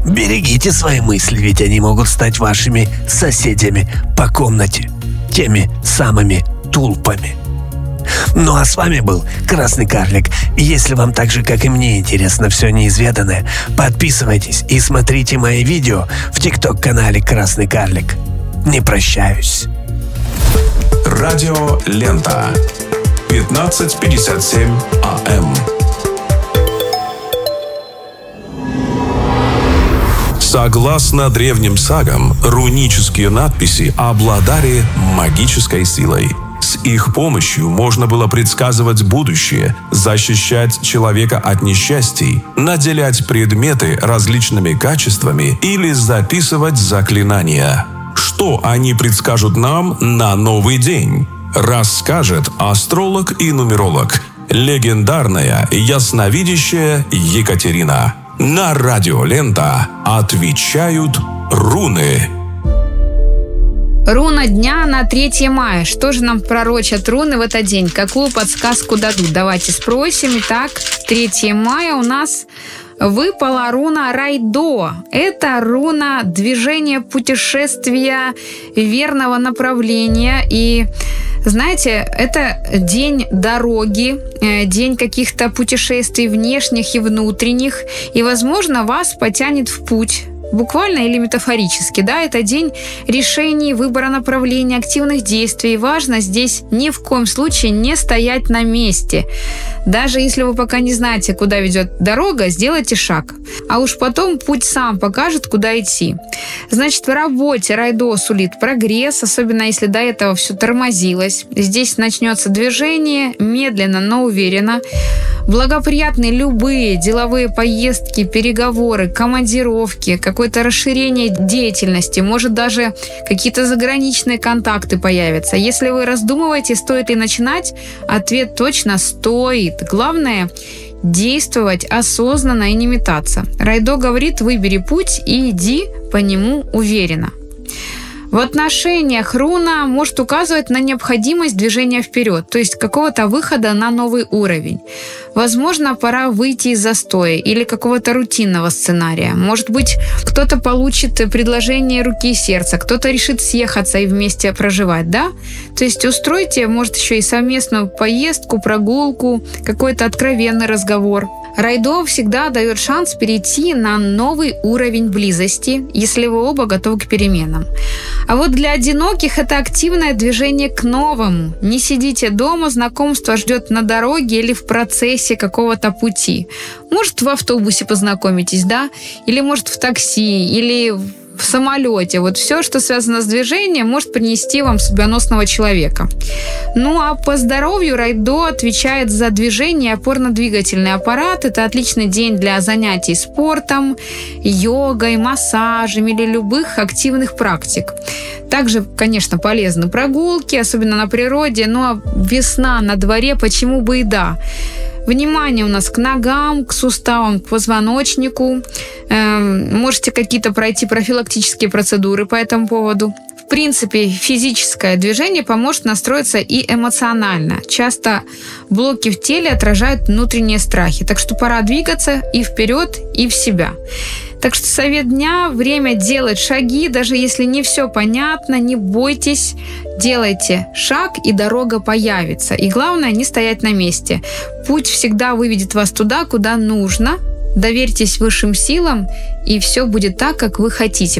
Берегите свои мысли, ведь они могут стать вашими соседями по комнате, теми самыми tulpами. Ну а с вами был Красный Карлик. Если вам так же, как и мне, интересно все неизведанное, подписывайтесь и смотрите мои видео в ТикТок-канале Красный Карлик. Не прощаюсь. Радио Лента. 15:57 АМ. Согласно древним сагам, рунические надписи обладали магической силой. С их помощью можно было предсказывать будущее, защищать человека от несчастий, наделять предметы различными качествами или записывать заклинания. Что они предскажут нам на новый день? Расскажет астролог и нумеролог, легендарная ясновидящая Екатерина. На Радио Лента отвечают руны. Руна дня на 3 мая. Что же нам пророчат руны в этот день? Какую подсказку дадут? Давайте спросим. Итак, 3 мая у нас выпала руна Райдо. Это руна движения, путешествия, верного направления. И знаете, это день дороги, день каких-то путешествий внешних и внутренних. И, возможно, вас потянет в путь. Буквально или метафорически, да, это день решений, выбора направления, активных действий. Важно здесь ни в коем случае не стоять на месте. Даже если вы пока не знаете, куда ведет дорога, сделайте шаг. А уж потом путь сам покажет, куда идти. Значит, в работе Райдо сулит прогресс, особенно если до этого все тормозилось. Здесь начнется движение, медленно, но уверенно. Благоприятны любые деловые поездки, переговоры, командировки, какое-то расширение деятельности, может даже какие-то заграничные контакты появятся. Если вы раздумываете, стоит ли начинать, ответ точно стоит. Главное – действовать осознанно и не метаться. Райдо говорит: выбери путь и иди по нему уверенно. В отношениях руна может указывать на необходимость движения вперед, то есть какого-то выхода на новый уровень. Возможно, пора выйти из застоя или какого-то рутинного сценария. Может быть, кто-то получит предложение руки и сердца, кто-то решит съехаться и вместе проживать, да? То есть устройте, может, еще и совместную поездку, прогулку, какой-то откровенный разговор. Райдо всегда дает шанс перейти на новый уровень близости, если вы оба готовы к переменам. А вот для одиноких это активное движение к новому. Не сидите дома, знакомство ждет на дороге или в процессе какого-то пути. Может, в автобусе познакомитесь, да? Или, может, в такси, или в самолете. Вот все, что связано с движением, может принести вам судьбоносного человека. Ну а по здоровью Райдо отвечает за движение и опорно-двигательный аппарат. Это отличный день для занятий спортом, йогой, массажем или любых активных практик. Также, конечно, полезны прогулки, особенно на природе. Ну а весна на дворе, почему бы и да. Внимание у нас к ногам, к суставам, к позвоночнику. Можете какие-то пройти профилактические процедуры по этому поводу. В принципе, физическое движение поможет настроиться и эмоционально. Часто блоки в теле отражают внутренние страхи. Так что пора двигаться и вперед, и в себя. Так что совет дня – время делать шаги, даже если не все понятно, не бойтесь, делайте шаг, и дорога появится. И главное – не стоять на месте. Путь всегда выведет вас туда, куда нужно. Доверьтесь высшим силам, и все будет так, как вы хотите.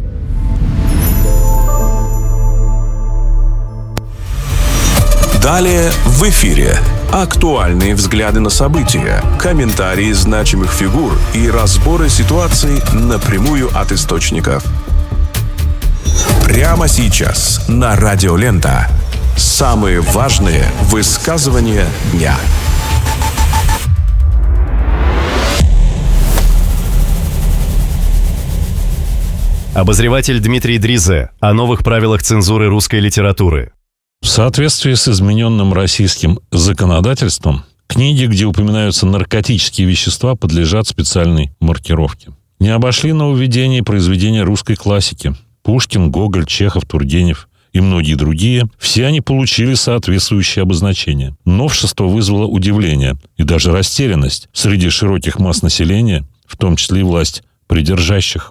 Далее в эфире актуальные взгляды на события, комментарии значимых фигур и разборы ситуаций напрямую от источников. Прямо сейчас на Радио Лента самые важные высказывания дня. Обозреватель Дмитрий Дризе о новых правилах цензуры русской литературы. В соответствии с измененным российским законодательством, книги, где упоминаются наркотические вещества, подлежат специальной маркировке. Не обошли нововведения произведения русской классики. Пушкин, Гоголь, Чехов, Тургенев и многие другие. Все они получили соответствующее обозначение. Новшество вызвало удивление и даже растерянность среди широких масс населения, в том числе и власть придержащих.